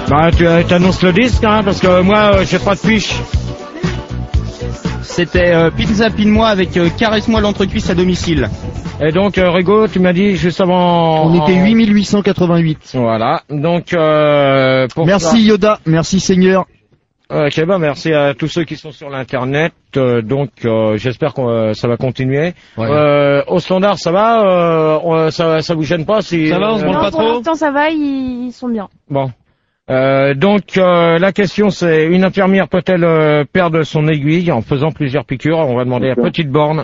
Bah, tu annonces le disque, hein, parce que moi, j'ai pas de fiche. C'était Pizza Pine-moi avec Caresse-moi l'entrecuisse à domicile. Et donc, Rigo, tu m'as dit juste avant... On était 8888. Voilà, donc... pour merci ça... Yoda, merci Seigneur. Ok, bah merci à tous ceux qui sont sur l'internet. Donc, j'espère que ça va continuer. Ouais. Au standard, ça va ça vous gêne pas si... Ça va, on se branle pas trop. Pour l'instant, ça va, ils sont bien. Bon. Donc la question c'est, une infirmière peut-elle perdre son aiguille en faisant plusieurs piqûres? On va demander à Petite Borne.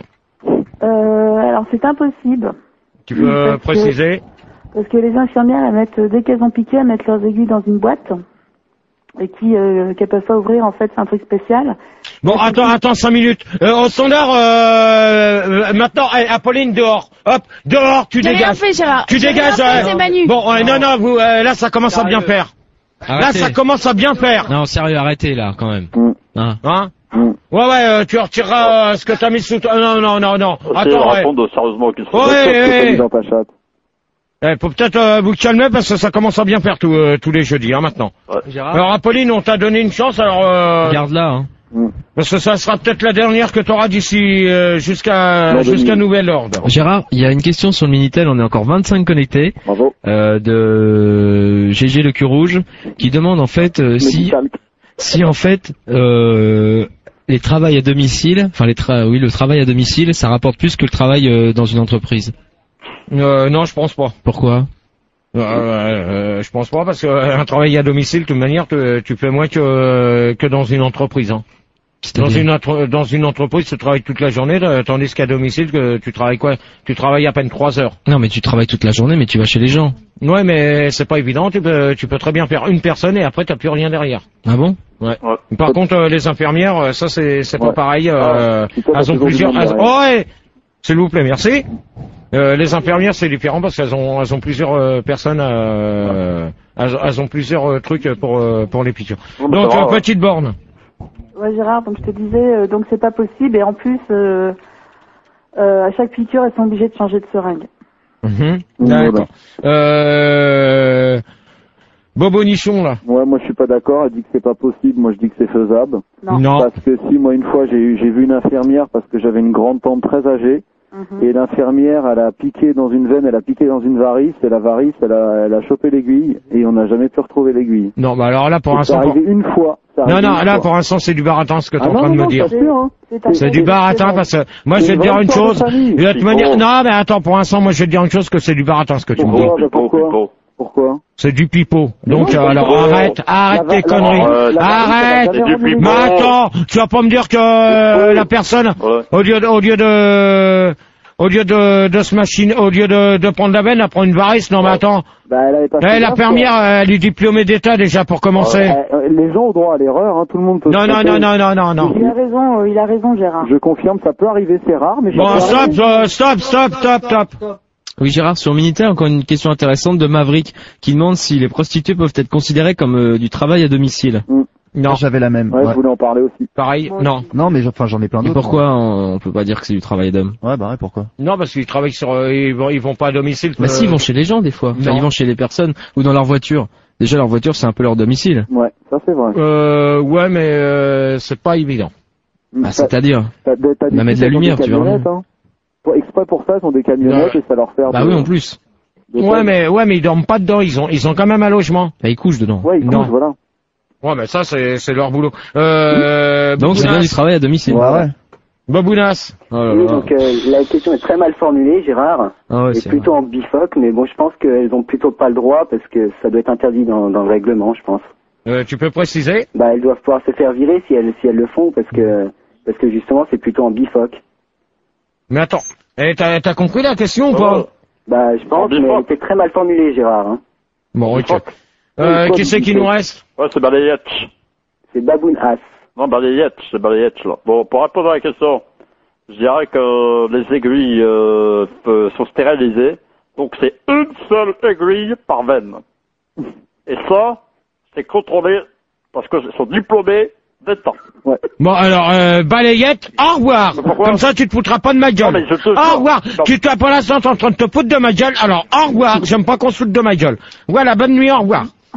Alors c'est impossible. Tu peux préciser? Parce que les infirmières, elles mettent, dès qu'elles ont piqué, elles mettent leurs aiguilles dans une boîte et qu'elles peuvent pas ouvrir. En fait, c'est un truc spécial. Bon, attends 5 minutes. Au standard, maintenant, Apolline, dehors. Hop, dehors, tu dégages. Rien fait, Gérard. Tu dégages. C'est Manu. Bon, non, vous, là, ça commence à bien faire. Arrêtez. Là, ça commence à bien faire. Non, sérieux, arrêtez là, quand même. Hein? Ouais, tu retireras ce que t'as mis sous toi. Non. Attends, répondre sérieusement aux questions. Ouais. Faut peut-être vous calmer parce que ça commence à bien faire tous les jeudis, hein, maintenant. Ouais. Alors, Apolline, on t'a donné une chance, alors... Garde-la, hein. Parce que ça sera peut-être la dernière que t'auras d'ici jusqu'à nouvel ordre. Gérard, il y a une question sur le Minitel, on est encore 25 connectés. Bravo. De GG le cul rouge, qui demande en fait si en fait les travails à domicile, enfin le travail à domicile, ça rapporte plus que le travail dans une entreprise. Non, je pense pas. Pourquoi? Je pense pas parce que un travail à domicile, de toute manière, tu fais moins que dans une entreprise. Hein. Dans une entreprise, tu travailles toute la journée, tandis qu'à domicile, tu travailles quoi? Tu travailles à peine 3 heures. Non, mais tu travailles toute la journée, mais tu vas chez les gens. Ouais, mais c'est pas évident. Tu peux très bien faire une personne et après t'as plus rien derrière. Ah bon? Ouais. Par contre, les infirmières, ça c'est pas pareil. Elles ont plusieurs. Ouais. S'il vous plaît, merci. Les infirmières, c'est différent parce qu'elles ont plusieurs personnes. Elles ont plusieurs trucs pour les piqûres. Donc Petite Borne. Ouais, Gérard, donc je te disais, donc c'est pas possible et en plus, à chaque piqûre, elles sont obligées de changer de seringue. D'accord. Bobo Nichon, là. Ouais, moi je suis pas d'accord, elle dit que c'est pas possible, moi je dis que c'est faisable. Non. Parce que si, moi une fois j'ai vu une infirmière parce que j'avais une grande tante très âgée, et l'infirmière, elle a piqué dans une veine, elle a piqué dans une varice, et la varice, elle a chopé l'aiguille, et on n'a jamais pu retrouver l'aiguille. Non, bah alors là, pour l'instant... C'est arrivé une fois. Non, là, pour l'instant, c'est du baratin, ce que t'es en train de me dire. C'est du baratin, parce que, moi, je vais te dire une chose, et tu vas dire, non, mais attends, pour l'instant, moi, je vais te dire une chose, que c'est du baratin, ce que tu me dis. Pourquoi? C'est du pipeau. Donc, alors, arrête tes conneries. Arrête! Mais attends, tu vas pas me dire que la personne, au lieu de se machiner, au lieu de prendre la veine, elle prend une varice. Non, mais attends. L'infirmière, elle est diplômée d'État déjà pour commencer. Les gens ont droit à l'erreur, hein, tout le monde peut. Non. Il a raison, Gérard. Je confirme, ça peut arriver, c'est rare, mais. Bon, stop. Oui, Gérard, sur Minitel, encore une question intéressante de Maverick, qui demande si les prostituées peuvent être considérées comme du travail à domicile. Non, j'avais la même. Ouais, je voulais en parler aussi. Pareil, non. Non, mais j'en ai plein d'autres. Et pourquoi on peut pas dire que c'est du travail d'homme? Ouais, pourquoi? Non, parce qu'ils travaillent ils vont pas à domicile. Bah si, ils vont chez les gens, des fois. Enfin, ils vont chez les personnes, ou dans leur voiture. Déjà, leur voiture, c'est un peu leur domicile. Ouais, ça c'est vrai. Ouais, mais c'est pas évident. Bah, c'est-à-dire? Bah, mettre de la lumière, tu vois. Exprès pour ça, ils ont des camionnettes et ça leur fait... Bah oui, en plus. Ouais, mais ils dorment pas dedans, ils ont quand même un logement. Bah, ils couchent dedans. Ouais, ils couchent, voilà. Ouais, mais ça, c'est leur boulot. Donc, c'est bien du travail à domicile. Ouais. Babounas. Oui, donc la question est très mal formulée, Gérard. C'est plutôt en bifoque, mais bon, je pense qu'elles ont plutôt pas le droit parce que ça doit être interdit dans le règlement, je pense. Tu peux préciser? Bah, elles doivent pouvoir se faire virer si elles le font parce que justement, c'est plutôt en bifoque. Mais attends, t'as compris la question ou pas? Bah, je pense, mais elle était très mal formulée, Gérard. Hein. Bon, ok. Qui c'est qui nous reste? Ouais, c'est Balayette. C'est Baboun As. Non, c'est Balayette, là. Bon, pour répondre à la question, je dirais que les aiguilles sont stérilisées, donc c'est une seule aiguille par veine. Et ça, c'est contrôlé parce que sont diplômés d'État. Ouais. Bon, alors, Balayette, au revoir. Comme ça, tu te foutras pas de ma gueule. Au revoir. Tu t'es pour l'instant en train de te foutre de ma gueule, alors au revoir. J'aime pas qu'on se foute de ma gueule. Voilà, bonne nuit, au revoir.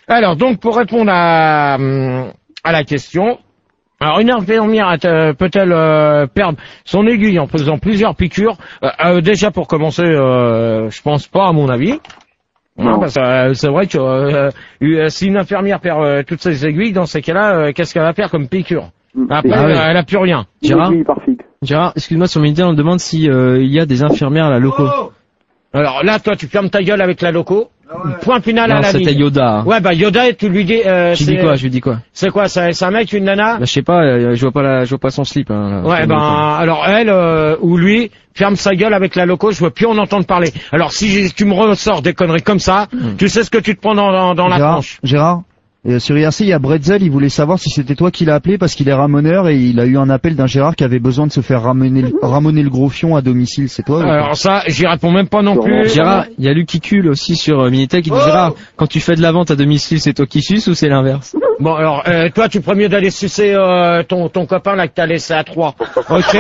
Alors, donc, pour répondre à la question, alors une infirmière peut-elle perdre son aiguille en faisant plusieurs piqûres? Déjà, pour commencer, je pense pas, à mon avis. Non, parce que c'est vrai que si une infirmière perd toutes ses aiguilles, dans ces cas-là, qu'est-ce qu'elle va faire comme piqûre? Après, elle a plus rien. Gérard, excuse-moi, sur Minitel, on me demande si il y a des infirmières à la loco. Alors là, toi, tu fermes ta gueule avec la loco. Point final à la ligne. C'était Yoda. Ouais, bah Yoda, tu lui dis. Je lui dis quoi? C'est quoi? C'est un mec, une nana? Bah, je sais pas. Je vois pas son slip. Hein, ouais, alors elle ou lui ferme sa gueule avec la loco. Je veux plus en entendre parler. Alors si tu me ressors des conneries comme ça, tu sais ce que tu te prends dans la tronche. Gérard. Et sur IRC, il y a Bretzel, il voulait savoir si c'était toi qui l'as appelé parce qu'il est ramoneur et il a eu un appel d'un Gérard qui avait besoin de se faire ramoner le gros fion à domicile. C'est toi? Alors ça, j'y réponds même pas non plus. Gérard, il y a Luc qui cule aussi sur Minitel qui dit Gérard, quand tu fais de la vente à domicile, c'est toi qui suces ou c'est l'inverse? Bon alors, toi tu ferais mieux d'aller sucer ton copain là que t'as laissé à 3. Ok.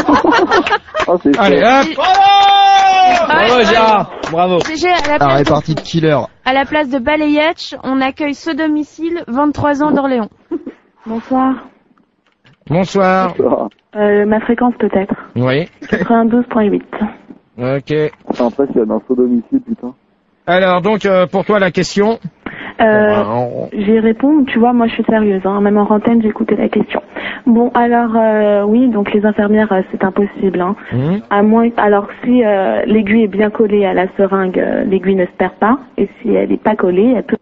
Allez, hop. Bravo Gérard, bravo. La répartie de killer. À la place de Balayetch, on accueille ce domicile, 23 ans d'Orléans. Bonsoir. Bonsoir. Ma fréquence peut-être. Oui. 92.8. Ok. C'est impressionnant, ce domicile, putain. Alors donc, pour toi la question. J'y réponds, tu vois, moi je suis sérieuse, hein, même en antenne j'ai écouté la question. Bon, alors oui, donc les infirmières c'est impossible, hein. À moins, alors si l'aiguille est bien collée à la seringue, l'aiguille ne se perd pas, et si elle n'est pas collée, elle peut.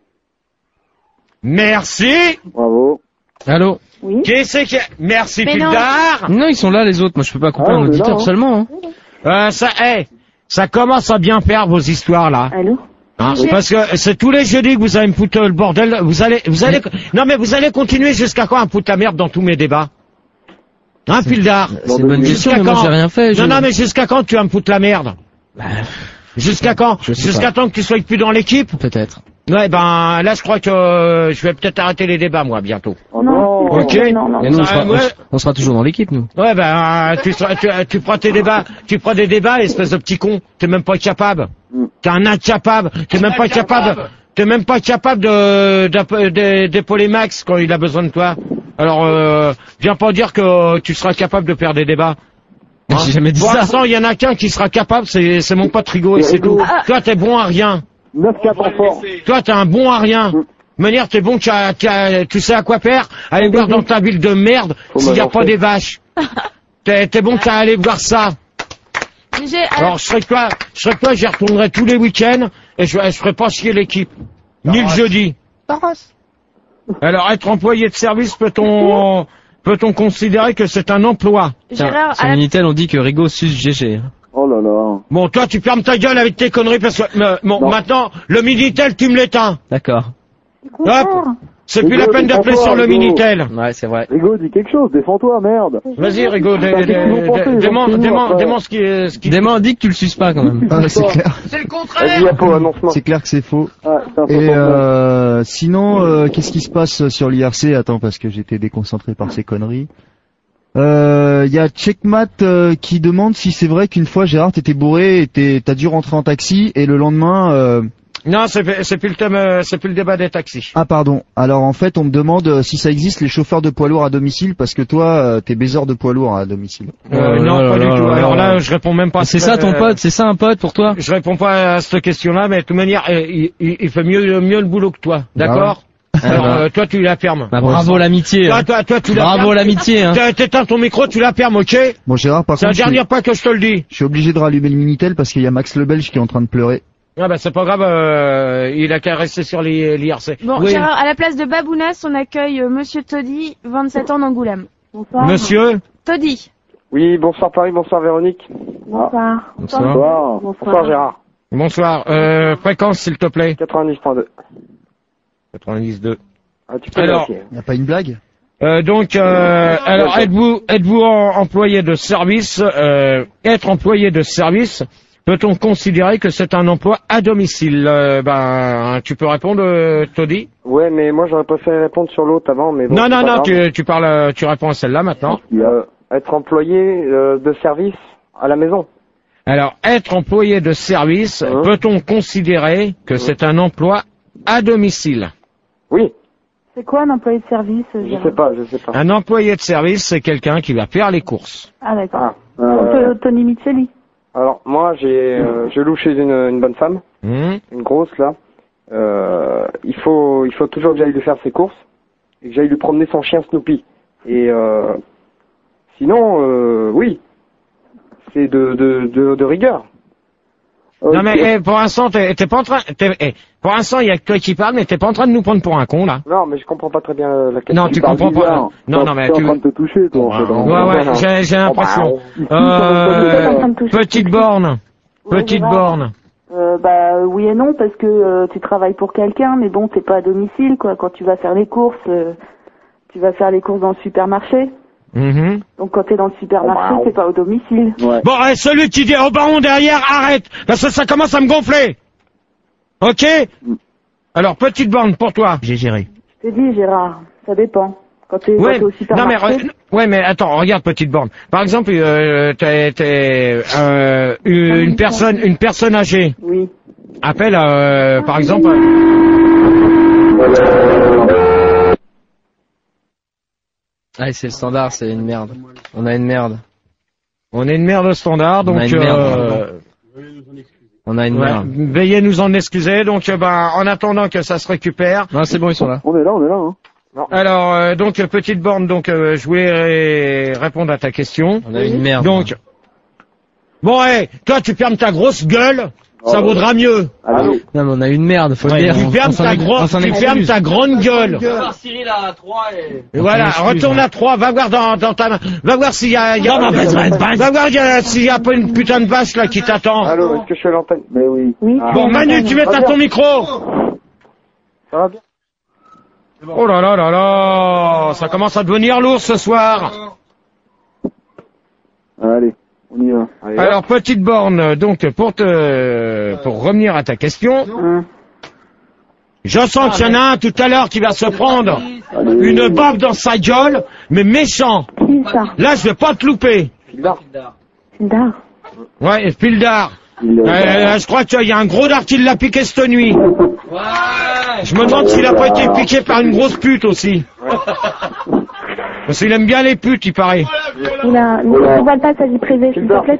Merci. Bravo. Allô. Oui. Qui c'est qui? Merci Pildar. Non, ils sont là les autres. Moi je peux pas couper un auditeur là, seulement. Hein. Ça commence à bien faire vos histoires là. Allô. Hein, parce que c'est tous les jeudis que vous allez me foutre le bordel. Vous allez, non mais vous allez continuer jusqu'à quand à me foutre la merde dans tous mes débats? Hein, Pildar? C'est une bonne question, mais moi j'ai rien fait. Non, mais jusqu'à quand tu vas me foutre la merde? Jusqu'à quand? Jusqu'à temps que tu sois plus dans l'équipe? Peut-être. Ouais, là je crois que je vais peut-être arrêter les débats moi bientôt. Oh non. Ok. Non. Et nous, on sera toujours dans l'équipe nous. Ouais, tu prends tes débats, tu prends des débats, espèce de petit con. T'es même pas capable. T'es un incapable. T'es même pas capable d'épauler Max quand il a besoin de toi. Alors, viens pas dire que tu seras capable de faire des débats. Hein? J'ai jamais dit ça. Pour l'instant, il y en a qu'un qui sera capable, c'est mon pote Rigaud et c'est tout. Toi, t'es bon à rien. 9-4 en fort. Toi, t'es un bon à rien. De manière, t'es bon, tu sais à quoi faire. Allez voir dans ta ville de merde s'il n'y a pas des vaches. T'es bon qu'à aller voir ça. Alors, je serais que toi, j'y retournerai tous les week-ends et je ferai pas chier l'équipe. Ni le jeudi. Alors, être employé de service, peut-on considérer que c'est un emploi? Gérard, sur Minitel, on dit que Rigaud suce GG. Oh là là. Bon, toi, tu fermes ta gueule avec tes conneries parce que, maintenant, le Minitel, tu me l'éteins. D'accord. Hop. C'est plus la peine d'appeler sur le Minitel. Ouais, c'est vrai. Rigaud, dis quelque chose, défends-toi, merde. Vas-y, Rigaud, demande ce qui... Demande, dis que tu le suces pas, quand même. Ah, c'est clair. C'est le contraire. C'est clair que c'est faux. Ouais, et sinon, qu'est-ce qui se passe sur l'IRC? Attends, parce que j'étais déconcentré par ces conneries. Y a Checkmat qui demande si c'est vrai qu'une fois Gérard t'étais bourré et t'as dû rentrer en taxi et le lendemain Non, c'est plus le thème, c'est plus le débat des taxis. Ah pardon. Alors en fait on me demande si ça existe les chauffeurs de poids lourds à domicile parce que toi t'es baiseur de poids lourds à domicile. Non, pas du tout. Alors là je réponds même pas. C'est ça ton pote, c'est ça un pote pour toi? Je réponds pas à cette question-là, mais de toute manière il fait mieux le boulot que toi, d'accord? Alors toi tu la fermes. Bah, bravo l'amitié. Toi tu la bravo l'amitié. Hein. T'éteins ton micro, tu la fermes, ok? Bon Gérard, par contre, c'est la dernière fois que je te le dis. Je suis obligé de rallumer le Minitel parce qu'il y a Max le Belge qui est en train de pleurer. Ah bah c'est pas grave, il a qu'à rester sur l'IRC. Bon, oui. Gérard, à la place de Babounas, on accueille Monsieur Toddy, 27 ans d'Angoulême. Bonsoir. Monsieur Toddy. Oui, bonsoir Paris, bonsoir Véronique. Bonsoir. Bonsoir Gérard. Bonsoir. Fréquence s'il te plaît. 90.2. 92. Ah, tu peux alors, y a pas une blague? Alors êtes-vous employé de service? Être employé de service, peut-on considérer que c'est un emploi à domicile? Tu peux répondre, Toddy? Ouais, mais moi j'aurais préféré répondre sur l'autre avant, mais bon. Non, tu réponds à celle-là maintenant. Être employé de service à la maison. Alors, être employé de service, peut-on considérer que c'est un emploi à domicile? Oui. C'est quoi un employé de service? Je sais pas. Un employé de service, c'est quelqu'un qui va faire les courses. Ah d'accord. Tony Micheli. Alors moi je loue chez une bonne femme, une grosse là. Il faut toujours que j'aille lui faire ses courses et que j'aille lui promener son chien Snoopy. Et sinon oui, c'est de rigueur. Non mais pour l'instant t'es pas en train pour l'instant il y a que toi qui parle mais t'es pas en train de nous prendre pour un con là. Non mais je comprends pas très bien la question. Non tu comprends pas. Non mais tu es en train de te toucher toi. Ouais j'ai l'impression. Petite borne. Petite borne. Bah oui et non parce que tu travailles pour quelqu'un mais bon t'es pas à domicile quoi. Quand tu vas faire les courses tu vas faire les courses dans le supermarché. Donc quand t'es dans le supermarché, t'es pas au domicile. Ouais. Bon, celui qui dit au baron derrière, arrête, parce que ça commence à me gonfler. Ok? Alors, petite borne pour toi. J'ai géré. Je t'ai dit, Gérard, ça dépend. Quand t'es au supermarché. Non mais attends, regarde petite borne. Par exemple, t'es une personne âgée. Oui. Appelle, par exemple. Ah, c'est le standard, c'est une merde. On a une merde. On est une merde au standard, donc on a une merde. Veuillez nous en excuser, donc en attendant que ça se récupère. Non, c'est bon, ils sont là. On est là, hein. Non. Alors, donc petite borne, donc je voulais répondre à ta question. On a une merde. Donc, bon, toi tu fermes ta grosse gueule. Ça vaudra mieux. Non mais on a une merde, faut le dire. Tu fermes ta grande gueule. Va voir Cyril à 3 et voilà, retourne à 3, va voir dans ta main. Va voir s'il y a va voir s'il y a pas une putain de vache là qui t'attend. Allô, est-ce que je suis à l'antenne? Mais oui. Bon Manu, tu mets à ton micro. Ça va bien? Oh là là là là, ça commence à devenir lourd ce soir. Allez. On y va. Alors petite borne, donc pour revenir à ta question, je sens qu'il y en a un tout à l'heure qui va se prendre une baffe dans sa gueule, mais méchant. Là je vais pas te louper. Pildar. Ouais, Pildar. Je crois qu'il y a un gros dard qui l'a piqué cette nuit. Je me demande s'il a pas été piqué par une grosse pute aussi. Parce qu'il aime bien les putes, il paraît. Il a pas le passage privé, s'il te plaît,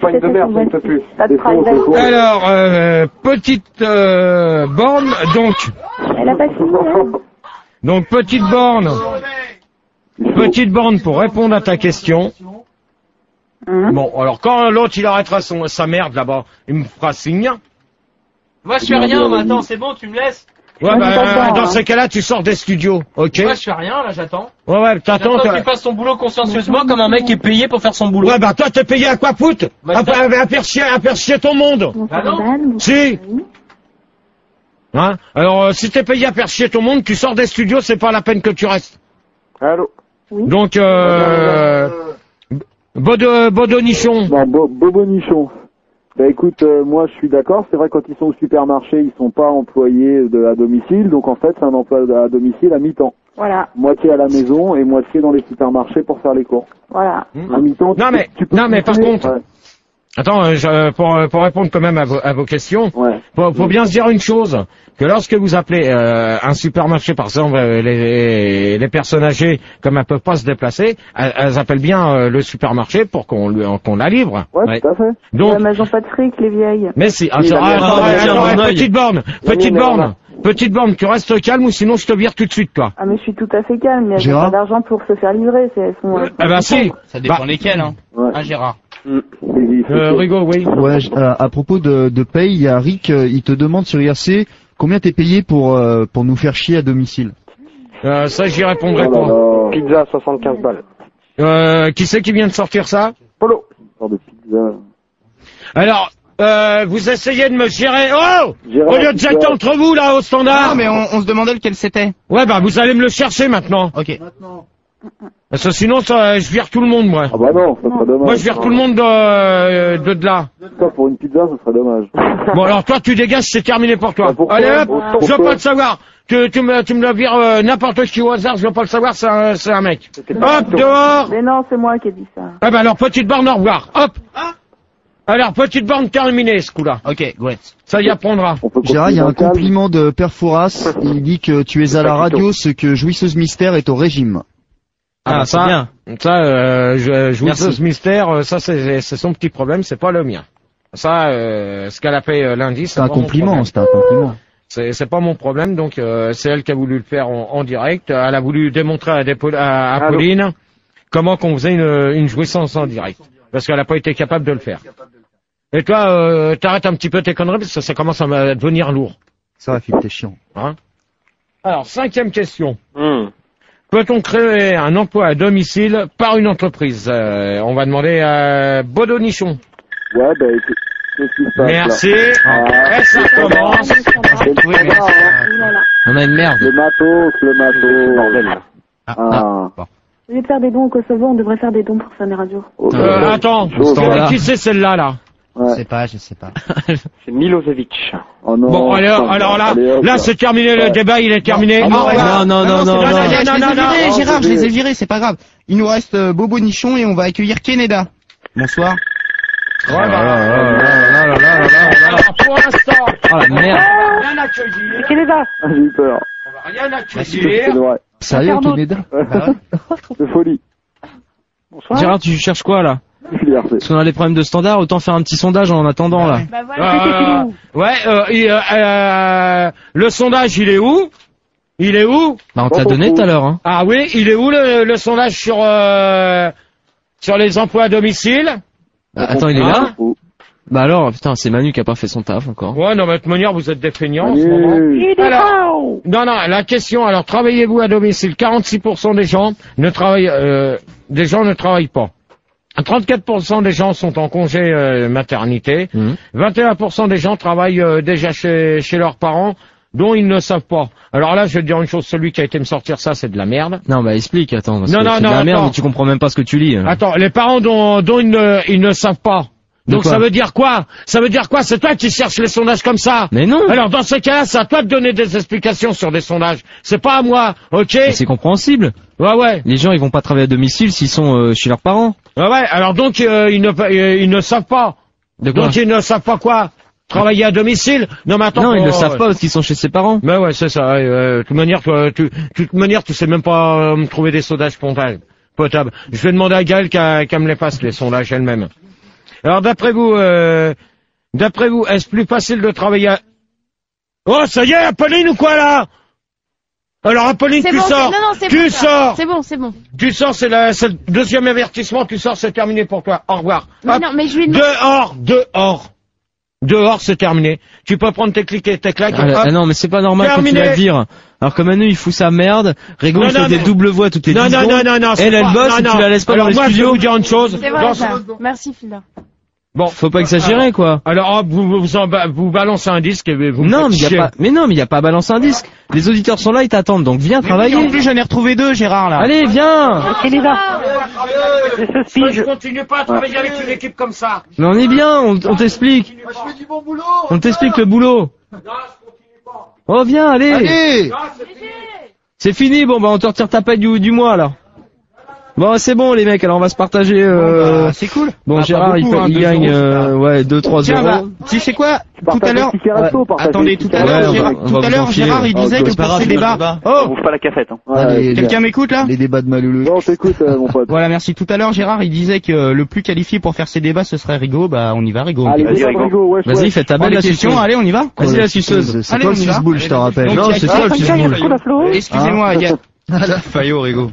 Alors, petite borne, donc. Elle a pas fini, hein. Donc, petite borne pour répondre à ta question. Bon, alors quand l'autre il arrêtera sa merde là-bas, il me fera signe. Moi je fais rien maintenant, c'est bon, tu me laisses. Ouais, dans ces cas-là, tu sors des studios, ok? Moi je fais rien, là j'attends. Ouais, t'attends. Tu fasses ton boulot consciencieusement comme un mec qui est payé pour faire son boulot. Ouais, toi t'es payé à quoi foutre? À faire chier ton monde. Bah non. Si. Hein? Alors, si t'es payé à faire chier ton monde, tu sors des studios, c'est pas la peine que tu restes. Allô? Donc, Bodonichon. Non, Bobonichon. Bah écoute, moi je suis d'accord, c'est vrai quand ils sont au supermarché, ils sont pas employés à domicile, donc en fait c'est un emploi à domicile à mi-temps. Voilà. Moitié à la maison et moitié dans les supermarchés pour faire les courses. Voilà. À mi-temps. Non mais par contre, attends, pour répondre quand même à vos questions, faut bien se dire une chose, que lorsque vous appelez un supermarché, par exemple, les personnes âgées, comme elles peuvent pas se déplacer, elles appellent bien le supermarché pour qu'on la livre. Ouais, tout à fait. Donc, mais elles ont pas de fric, les vieilles. Mais si, petite borne, tu restes calme ou sinon je te vire tout de suite, toi. Ah mais je suis tout à fait calme, mais elles ont pas d'argent pour se faire livrer. Si. Ça dépend lesquelles, hein. Hein, Gérard. Rigaud, oui. Ouais, à propos de paye, il y a Rick, il te demande sur IRC combien t'es payé pour nous faire chier à domicile. Ça j'y répondrai pas. Pizza 75 balles. Qui c'est qui vient de sortir ça? Polo. De pizza. Alors, vous essayez de me gérer. Oh! Au lieu de jeter entre vous là au standard. Non mais on se demandait lequel c'était. Ouais vous allez me le chercher maintenant. Ok. Parce que sinon je vire tout le monde moi. Ah bah non, ça serait dommage. Moi je vire tout le monde de là. Ça pour une pizza, ça serait dommage. Bon alors toi tu dégages, c'est terminé pour toi. Allez hop, je veux pas le savoir. Tu me le vires n'importe qui au hasard, je veux pas le savoir, c'est un mec. Hop, dehors. Mais non, c'est moi qui ai dit ça. Ah bah alors petite borne, au revoir. Hop. Alors, petite borne terminée, ce coup-là. Ok, great. Ça y apprendra. Gérard, il y a un compliment de Père Fouras. Il dit que tu es à la radio, ce que Jouisseuse Mystère est au régime. Ah, ça, bien. Ça, Jouisseuse Mystère, ça c'est son petit problème, c'est pas le mien. Ça, ce qu'elle a fait lundi, c'est un compliment, c'est un compliment. C'est pas mon problème, donc c'est elle qui a voulu le faire en direct. Elle a voulu démontrer à Pauline comment qu'on faisait une jouissance en direct, parce qu'elle a pas été capable de le faire. Et toi, t'arrêtes un petit peu tes conneries, parce que ça commence à devenir lourd. Ça va, Philippe, t'es chiant. Hein? Alors, 5e question. Peut-on créer un emploi à domicile par une entreprise? On va demander à Bodonichon. Ouais, bah écoute, qu'est-ce qui se passe? Merci. Et ça commence. On a une merde. Le matos. Bordel. Au lieu de faire des dons au Kosovo, on devrait faire des dons pour Sunny Radio. Attends, qui c'est celle-là, là? Je sais pas. C'est Milosevic. Oh non. Bon, alors là, c'est terminé, le débat, il est terminé. Non. Gérard, je les ai virés, c'est pas grave. Il nous reste Bobo Nichon et on va accueillir Keneda. Bonsoir. Pour l'instant. Oh la merde. Rien accueilli. Keneda. J'ai eu peur. On va rien accueillir. Sérieux, Keneda? De folie. Bonsoir. Gérard, tu cherches quoi, là? Parce qu'on a les problèmes de standard, autant faire un petit sondage en attendant, là. Bah voilà. Le sondage, il est où? Bah, on te l'a donné tout à l'heure, hein. Ah oui, il est où le sondage sur les emplois à domicile? Attends, il est là? Bah alors, putain, c'est Manu qui a pas fait son taf encore. Ouais, non, mais de toute manière, vous êtes des feignants en ce moment. Alors, non, la question, alors, travaillez-vous à domicile? 46% des gens ne travaillent pas. 34% des gens sont en congé maternité. 21% des gens travaillent déjà chez leurs parents, dont ils ne savent pas. Alors là, je vais te dire une chose, celui qui a été me sortir ça, c'est de la merde. Non, bah explique, attends. Non, c'est de la merde, mais tu comprends même pas ce que tu lis. Attends, les parents dont ils ne savent pas. Donc ça veut dire quoi? C'est toi qui cherches les sondages comme ça. Mais non. Alors dans ce cas-là, c'est à toi de donner des explications sur des sondages. C'est pas à moi, ok? Mais c'est compréhensible. Ouais. Les gens, ils vont pas travailler à domicile s'ils sont chez leurs parents. Ouais. Alors donc ils ne savent pas. Donc ils ne savent pas quoi? Travailler à domicile? Non, mais attends. Non, ils ne savent pas parce qu'ils sont chez ses parents. Mais ouais, c'est ça. De toute manière, tu sais même pas me trouver des sondages potables. Je vais demander à Gaëlle qu'elle me les fasse, les sondages elle-même. Alors, d'après vous, est-ce plus facile de travailler à... Oh, ça y est, Apolline ou quoi, là? Alors, Apolline, tu sors. Tu sors. C'est bon. Tu sors, c'est le deuxième avertissement, tu sors, c'est terminé pour toi. Au revoir. Mais non, mais je lui Dehors, c'est terminé. Tu peux prendre tes clics et tes claques. Non, mais c'est pas normal que tu la vires. Alors que Manu, il fout sa merde. Rigo, il fait des doubles voix toutes les 10 secondes. Non. Elle bosse et tu la laisses pas dans les studios. Alors moi, je vais vous dire une chose. C'est vrai, ça. Merci, Phila. Bon. Faut pas exagérer, quoi. Alors, vous balancez un disque et vous non, mais il y a pas à balancer un disque. Les auditeurs sont là, ils t'attendent, donc viens travailler. En plus, j'en ai retrouvé 2, Gérard, là. Allez, viens! Je continue pas à travailler avec une équipe comme ça. Mais on est bien, on t'explique. Je fais du bon boulot. On t'explique le boulot. Non, je continue pas. Oh, viens, allez! Allez! C'est fini, bon, bah, on te retire ta paye du mois, là. Bon, c'est bon, les mecs, alors on va se partager, c'est cool. Bon, Gérard, il gagne, 2-3 euros. Tu sais quoi? Tout à l'heure, attendez, tout à l'heure, Gérard, il disait que pour ces débats, on bouffe pas la cafette, hein. Quelqu'un m'écoute, là? Les débats de Maloulou. Non, t'écoute, mon pote. Voilà, merci. Tout à l'heure, Gérard, il disait que le plus qualifié pour faire ces débats, ce serait Rigo. Bah, on y va, Rigo. Allez, Rigo, ouais. Vas-y, fais ta belle la succion. Allez, on y va. Vas-y, la suceuse. C'est quoi le suce-boule, je te rappelle? Non, c'est ça, le suce-boule. Excusez-moi, il y a... Fayot, Rigo.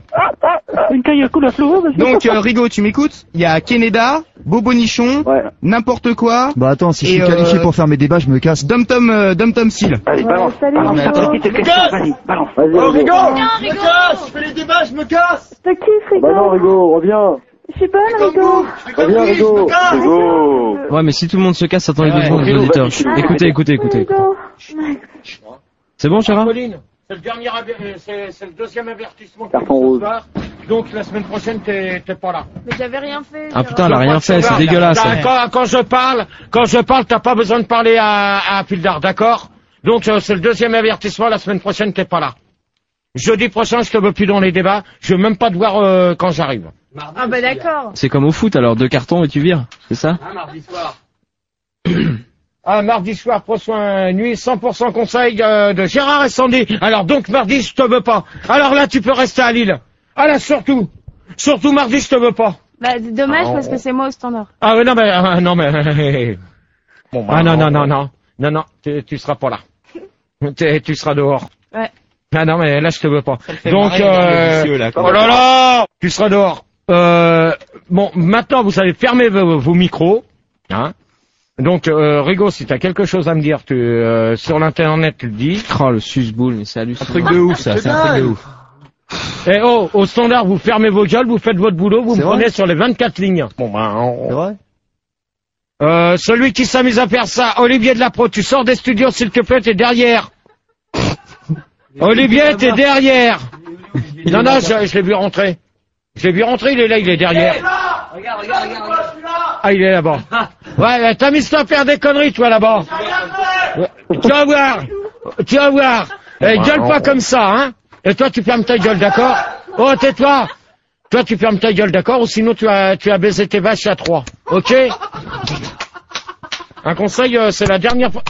Donc, Rigo, tu m'écoutes? Il y a Keneda, Bobo Nichon, n'importe quoi. Bah attends, si je suis qualifié pour faire mes débats, je me casse. Dom Tom Seal. Allez, balance. Vas-y, Oh, Rigo! Je me casse! Je fais les débats, je me casse! T'as qui, Rigo? Bah non, Rigo, reviens. Je suis bonne, Rigo. Reviens, Rigo. Ouais, mais si tout le monde se casse, attendez 2 secondes, les auditeurs. Écoutez. C'est bon, Gérard? C'est le deuxième avertissement. Carton rouge. Donc la semaine prochaine t'es pas là. Mais j'avais rien fait. Ah putain, elle a rien fait, c'est dégueulasse. Quand je parle, t'as pas besoin de parler à Pildar, d'accord? Donc c'est le deuxième avertissement, la semaine prochaine t'es pas là. Jeudi prochain, je te veux plus dans les débats, je veux même pas te voir quand j'arrive. Ah bah d'accord. C'est comme au foot alors, 2 cartons et tu vires, c'est ça? Mardi soir. Ah, mardi soir, prends soin nuit, 100% conseil de Gérard et Sandy. Alors donc mardi, je te veux pas. Alors là, tu peux rester à Lille. Ah là, surtout mardi, je te veux pas. Bah, c'est dommage parce que c'est moi au standard. Ah ouais, non mais bon, bah, non, tu seras pas là. Tu seras dehors. Ouais. Ah non mais là je te veux pas. Donc oh là là, tu seras dehors. Bon, maintenant vous savez fermer vos micros, hein. Donc Rigo, si t'as quelque chose à me dire, sur l'internet tu le dis. Oh le susboule, mais c'est hallucinant. Un truc de ouf ça, c'est un truc de ouf. Et au standard, vous fermez vos gueules, vous faites votre boulot, vous me prenez sur les 24 lignes. Bon ben C'est vrai. celui qui s'amuse à faire ça, Olivier de la Pro, tu sors des studios s'il te plaît, t'es derrière. Olivier, t'es derrière. Non, je l'ai vu rentrer. Il est là, il est derrière. Regarde. Ah, il est là-bas. Ouais, t'as mis ça à faire des conneries, toi, là-bas. Tu vas voir. Gueule pas comme ça, hein. Et toi, tu fermes ta gueule, d'accord? Oh, tais-toi. Toi, tu fermes ta gueule, d'accord? Ou sinon, tu as baisé tes vaches à 3. Ok? Un conseil, c'est la dernière fois.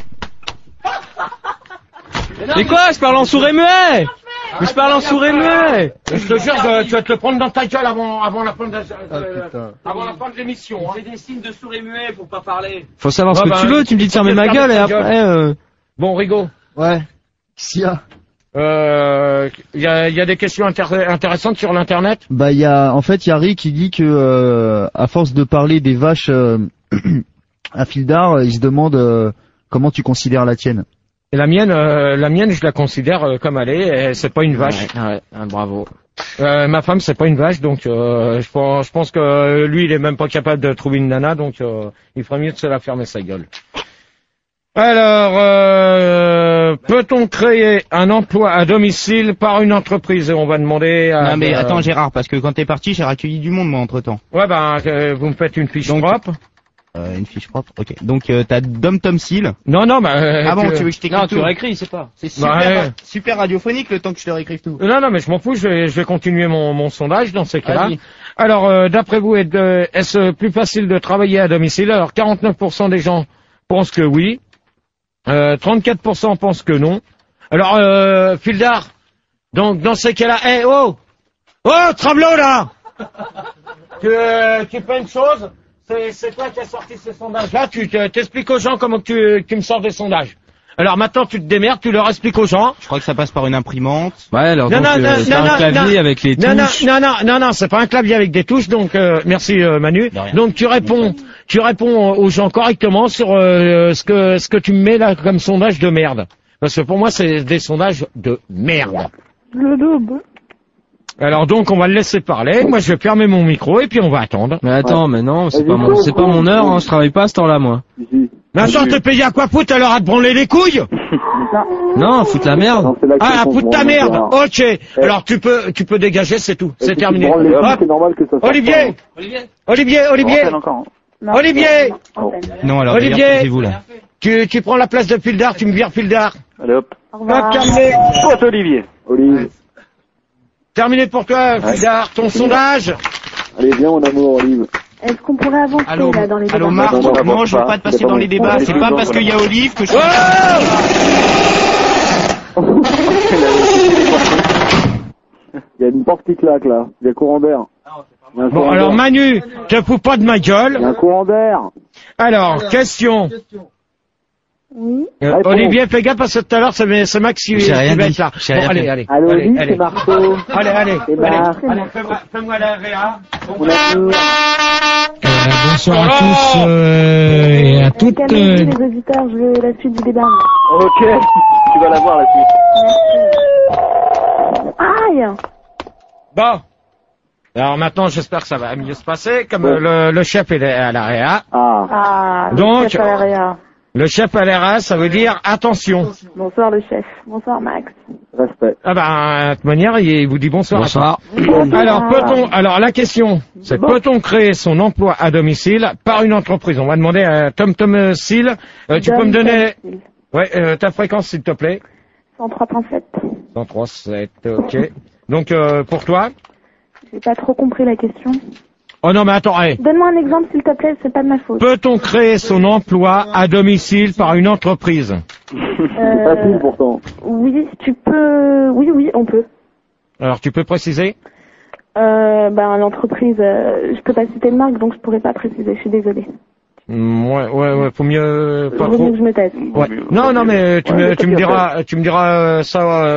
Mais quoi? Je parle en sourd et muet! Mais je parle en sourd et muet! Je te jure, tu vas te le prendre dans ta gueule avant la fin de l'émission. C'est des signes de sourd et muet pour pas parler. Faut savoir ce que tu veux, tu me dis de fermer ma gueule et après... Bon, Rigo. Ouais. Qu'est-ce qu'il y a? Il y a des questions intéressantes sur l'internet. Bah il y a Rick qui dit que à force de parler des vaches à Fildar, il se demande comment tu considères la tienne. Et la mienne, je la considère comme elle est. C'est pas une vache. Ouais, bravo. Ma femme, c'est pas une vache, donc je pense que lui, il est même pas capable de trouver une nana, donc il ferait mieux de se la fermer sa gueule. Alors, peut-on créer un emploi à domicile par une entreprise? Et on va demander à... Non mais attends Gérard, parce que quand t'es parti, j'ai accueilli du monde moi entre temps. Ouais vous me faites une fiche propre. Une fiche propre, ok. Donc t'as Dom Tom Seal. Non, ah bon, tu veux que je t'écrive tout? Tu réécris, c'est pas. C'est super radiophonique le temps que je te réécrive tout. Non, mais je m'en fous, je vais continuer mon sondage dans ces cas-là. Alors, d'après vous, est-ce plus facile de travailler à domicile? Alors, 49% des gens pensent que oui. 34% pensent que non. Alors, Fildar, donc dans ces cas-là, Travelot là, tu fais une chose, c'est toi qui as sorti ces sondages-là, tu t'expliques aux gens comment tu me sors des sondages. Alors maintenant tu te démerdes, tu leur expliques aux gens. Je crois que ça passe par une imprimante. Ouais, alors c'est un clavier avec les touches. Non, c'est pas un clavier avec des touches, donc merci Manu. Donc tu réponds aux gens correctement sur ce que tu me mets là comme sondage de merde. Parce que pour moi c'est des sondages de merde. Alors donc on va le laisser parler, moi je vais fermer mon micro et puis on va attendre. Mais attends, mais non, c'est pas mon heure, hein, je travaille pas à ce temps-là moi. Mais attends, t'es payé à quoi foutre alors à te branler les couilles? Non, foutre la merde. Ah, foutre ta merde. Ok. Alors tu peux dégager, c'est tout. C'est terminé. Olivier. Non, alors Olivier, vous là. Tu prends la place de Fildar, tu me vires Fildar. Allez hop. Terminé. Toi, Olivier. Terminé pour toi, Fildar, ton sondage. Allez, viens mon amour, Olive. Est-ce qu'on pourrait avancer là dans les débats? Allô Marc, non, je veux pas te passer dans les débats, c'est pas parce qu'il y a Olive que je... Il y a une porte qui claque là, il y a courant d'air. Bon, alors Manu, te fous pas de ma gueule. Il y a un courant d'air. Alors, question. Oui. Olivier, fais gaffe parce que tout à l'heure c'est Max qui va être là. Bon, allez. Allô, c'est Marceau. Allez. Fais-moi la réa. Bonsoir à tous et à toutes. Les auditeurs, je veux la suite du débat. Ok, tu vas la voir la suite. Aïe. Bon. Alors maintenant, j'espère que ça va mieux se passer, comme le chef est à la réa. Donc, le chef à la réa. Le chef à l'RA, ça veut dire attention. Bonsoir le chef. Bonsoir Max. Respect. De toute manière, il vous dit bonsoir. Bonsoir. Alors la question, c'est peut-on créer son emploi à domicile par une entreprise? On va demander à Tom Seal. Tu peux me donner ta fréquence s'il te plaît? 103.7. 103.7, ok. Donc pour toi? J'ai pas trop compris la question. Oh non, mais attends, hey. Donne-moi un exemple, s'il te plaît, c'est pas de ma faute. Peut-on créer son emploi à domicile par une entreprise? C'est facile pourtant. Oui, tu peux. Oui, on peut. Alors, tu peux préciser? L'entreprise, je peux pas citer de marque, donc je pourrais pas préciser, je suis désolée. Ouais, faut mieux pas Vaut trop. mieux que je me taise. Ouais. Non, mais tu me diras ça